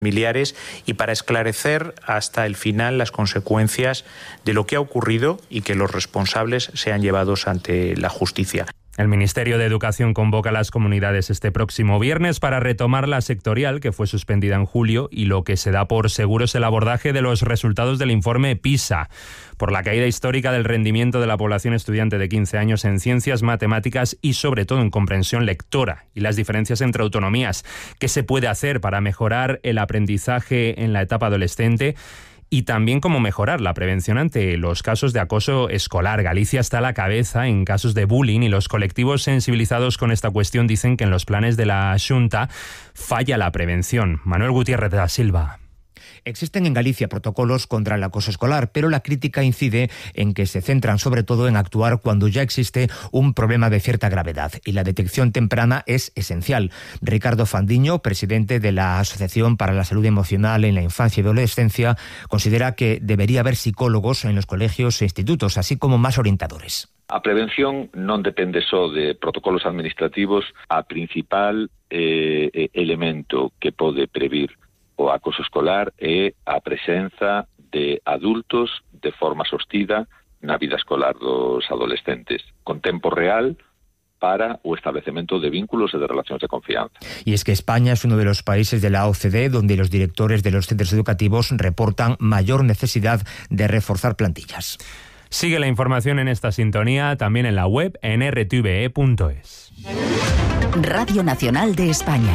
familiares y para esclarecer hasta el final las consecuencias de lo que ha ocurrido y que los responsables sean llevados ante la justicia. El Ministerio de Educación convoca a las comunidades este próximo viernes para retomar la sectorial que fue suspendida en julio y lo que se da por seguro es el abordaje de los resultados del informe PISA. Por la caída histórica del rendimiento de la población estudiante de 15 años en ciencias, matemáticas y sobre todo en comprensión lectora y las diferencias entre autonomías. ¿Qué se puede hacer para mejorar el aprendizaje en la etapa adolescente? Y también cómo mejorar la prevención ante los casos de acoso escolar. Galicia está a la cabeza en casos de bullying y los colectivos sensibilizados con esta cuestión dicen que en los planes de la Xunta falla la prevención. Manuel Gutiérrez da Silva. Existen en Galicia protocolos contra el acoso escolar, pero la crítica incide en que se centran sobre todo en actuar cuando ya existe un problema de cierta gravedad y la detección temprana es esencial. Ricardo Fandiño, presidente de la Asociación para la Salud Emocional en la Infancia y Adolescencia, considera que debería haber psicólogos en los colegios e institutos, así como más orientadores. A prevención non depende só de protocolos administrativos, a principal elemento que pode previr o acoso escolar é a presenza de adultos de forma sostida na vida escolar dos adolescentes, con tempo real para o establecemento de vínculos e de relacións de confianza. Y es que España es uno de los países de la OCDE donde los directores de los centros educativos reportan mayor necesidad de reforzar plantillas. Sigue la información en esta sintonía, también en la web en rtve.es. Radio Nacional de España.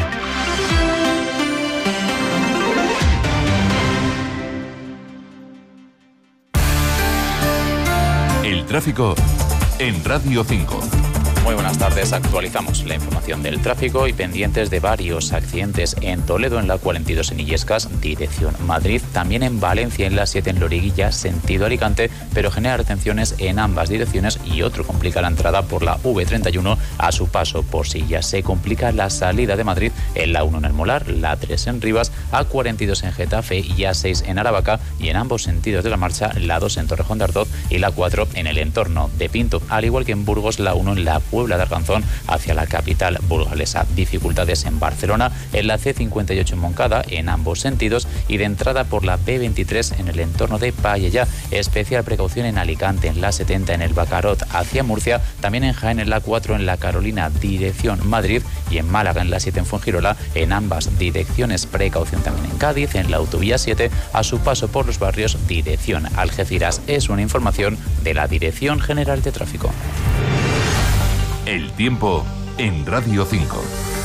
El tráfico en Radio 5. Muy buenas tardes, actualizamos la información del tráfico y pendientes de varios accidentes en Toledo en la 42 en Illescas, dirección Madrid, también en Valencia en la 7 en Loriguilla, sentido Alicante, pero genera retenciones en ambas direcciones y otro complica la entrada por la V31 a su paso por Silla. Se complica la salida de Madrid en la 1 en El Molar, la 3 en Rivas, A42 en Getafe y A6 en Aravaca y en ambos sentidos de la marcha la 2 en Torrejón de Ardoz y la 4 en el entorno de Pinto, al igual que en Burgos la 1 en la Puebla de Arganzón hacia la capital burgalesa. Dificultades en Barcelona, en la C58 en Moncada, en ambos sentidos, y de entrada por la B23 en el entorno de Pallellá. Especial precaución en Alicante, en la 70 en el Bacarot hacia Murcia, también en Jaén en la 4 en la Carolina, dirección Madrid, y en Málaga en la 7 en Fuengirola, en ambas direcciones. Precaución también en Cádiz, en la autovía 7, a su paso por los barrios, dirección Algeciras. Es una información de la Dirección General de Tráfico. El tiempo en Radio 5.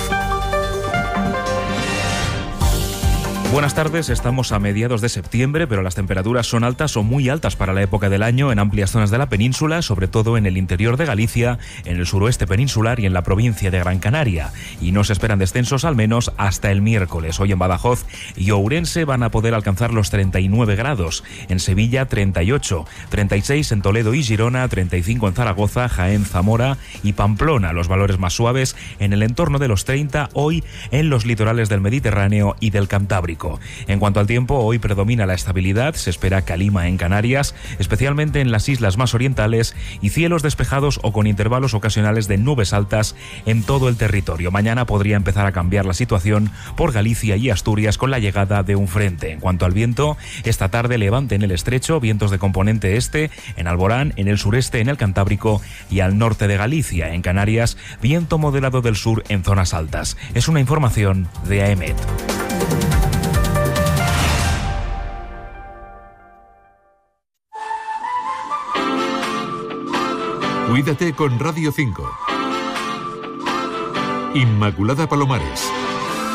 Buenas tardes, estamos a mediados de septiembre, pero las temperaturas son altas o muy altas para la época del año en amplias zonas de la península, sobre todo en el interior de Galicia, en el suroeste peninsular y en la provincia de Gran Canaria. Y no se esperan descensos al menos hasta el miércoles. Hoy en Badajoz y Ourense van a poder alcanzar los 39 grados, en Sevilla 38, 36 en Toledo y Girona, 35 en Zaragoza, Jaén, Zamora y Pamplona. Los valores más suaves en el entorno de los 30 hoy en los litorales del Mediterráneo y del Cantábrico. En cuanto al tiempo, hoy predomina la estabilidad, se espera calima en Canarias, especialmente en las islas más orientales, y cielos despejados o con intervalos ocasionales de nubes altas en todo el territorio. Mañana podría empezar a cambiar la situación por Galicia y Asturias con la llegada de un frente. En cuanto al viento, esta tarde levante en el estrecho, vientos de componente este, en Alborán, en el sureste, en el Cantábrico y al norte de Galicia. En Canarias, viento moderado del sur en zonas altas. Es una información de AEMET. Cuídate con Radio 5. Inmaculada Palomares.